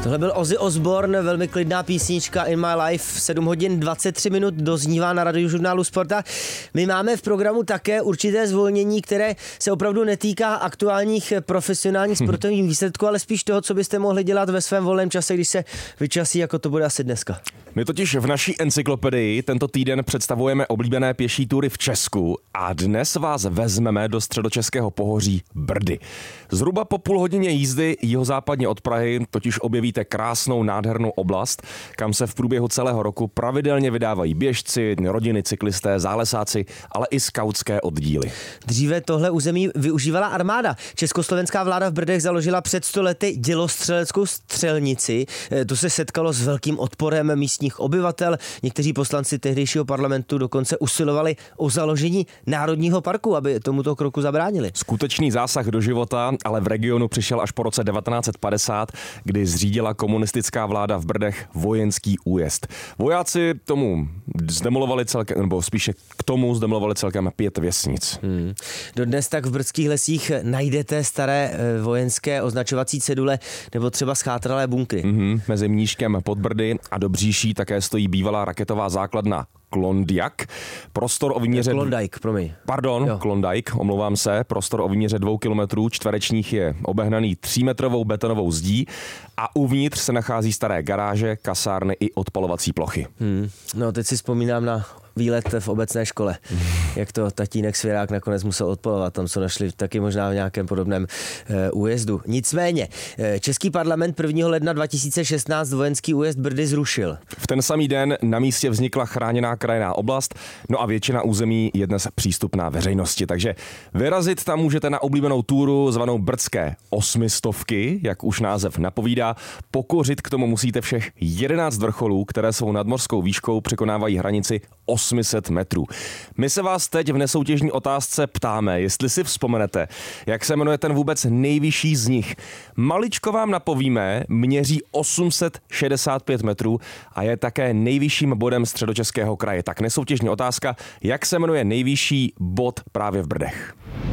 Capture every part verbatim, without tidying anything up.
Tohle byl Ozzy Osbourne, velmi klidná písnička In My Life, sedm hodin dvacet tři minut doznívá na Radiožurnálu Sporta. My máme v programu také určité zvolnění, které se opravdu netýká aktuálních profesionálních sportovních výsledků, ale spíš toho, co byste mohli dělat ve svém volném čase, když se vyčasí, jako to bude asi dneska. My totiž v naší encyklopedii tento týden představujeme oblíbené pěší tury v Česku a dnes vás vezmeme do středočeského pohoří Brdy. Zhruba po půl hodině jízdy jihozápadně od Prahy totiž objevíte krásnou nádhernou oblast, kam se v průběhu celého roku pravidelně vydávají běžci, rodiny, cyklisté, zálesáci, ale i skautské oddíly. Dříve tohle území využívala armáda. Československá vláda v Brdech založila před sto lety dělostřeleckou střelnici. To se setkalo s velkým odporem místních obyvatel. Někteří poslanci tehdejšího parlamentu dokonce usilovali o založení národního parku, aby tomuto kroku zabránili. Skutečný zásah do života ale v regionu přišel až po roce devatenáct set padesát, kdy zřídila komunistická vláda v Brdech vojenský újezd. Vojáci tomu zdemolovali celkem, nebo spíše k tomu zdemolovali celkem pět věznic. Hmm. Dodnes tak v brdských lesích najdete staré vojenské označovací cedule nebo třeba schátralé bunkry. Hmm. Mezi Mníškem pod Brdy a Dobříší také stojí bývalá raketová základna Klondike. Prostor o výměře... Klondike, promiň. Pardon, jo. Klondike, omlouvám se. Prostor o výměře dvou kilometrů čtverečních je obehnaný třímetrovou betonovou zdí a uvnitř se nachází staré garáže, kasárny i odpalovací plochy. Hmm. No, teď si vzpomínám na výlet v obecné škole. Jak to tatínek Svěrák nakonec musel odpalovat. Tam se našli taky možná v nějakém podobném e, újezdu. Nicméně, e, Český parlament prvního ledna dva tisíce šestnáct vojenský újezd Brdy zrušil. V ten samý den na místě vznikla chráněná krajinná oblast, no a většina území je dnes přístupná veřejnosti, takže vyrazit tam můžete na oblíbenou túru zvanou Brdské osmistovky, jak už název napovídá. Pokořit k tomu musíte všech jedenáct vrcholů, které svou nadmořskou výškou překonávají hranici osm set metrů. My se vás teď v nesoutěžní otázce ptáme, jestli si vzpomenete, jak se jmenuje ten vůbec nejvyšší z nich. Maličko vám napovíme, měří osm set šedesát pět metrů a je také nejvyšším bodem Středočeského kraje. Tak nesoutěžní otázka, jak se jmenuje nejvyšší bod právě v Brdech.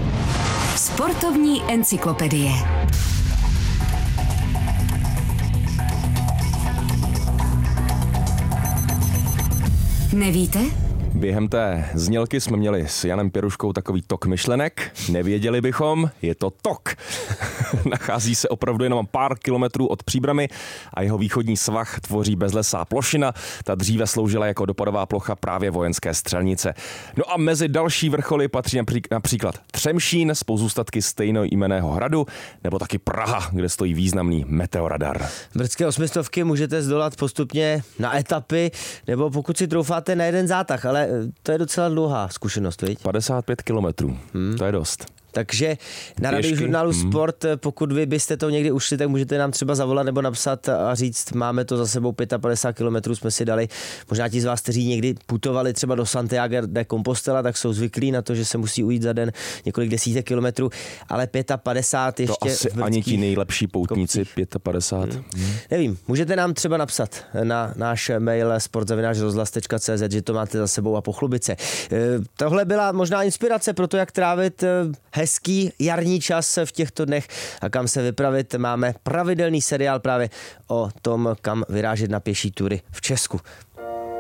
Sportovní encyklopedie. Nevíte? Během té znělky jsme měli s Janem Pěruškou takový tok myšlenek. Nevěděli bychom, je to tok. Nachází se opravdu jenom pár kilometrů od Příbrami a jeho východní svah tvoří bezlesá plošina. Ta dříve sloužila jako dopadová plocha právě vojenské střelnice. No a mezi další vrcholy patří například Třemšín s pozůstatky stejnojmenného hradu, nebo taky Praha, kde stojí významný meteoradar. Brdské osmistovky můžete zdolat postupně na etapy, nebo pokud si troufáte na jeden zátah, ale to je docela dlouhá zkušenost, viď? padesát pět kilometrů, hmm. to je dost. Takže na Radiožurnálu Sport, pokud vy byste to někdy ušli, tak můžete nám třeba zavolat nebo napsat a říct, máme to za sebou padesát pět kilometrů jsme si dali. Možná ti z vás, kteří někdy putovali třeba do Santiago de Compostela, tak jsou zvyklí na to, že se musí ujít za den několik desítek kilometrů, ale padesát pět ještě to asi ani ti nejlepší poutníci padesát pět. Hmm. Hmm. Nevím, můžete nám třeba napsat na náš mail sport zavináč rozhlas tečka cé zet, že to máte za sebou a pochlubit se. Tohle byla možná inspirace pro to, jak trávit hezký jarní čas v těchto dnech a kam se vypravit. Máme pravidelný seriál právě o tom, kam vyrážet na pěší tury v Česku.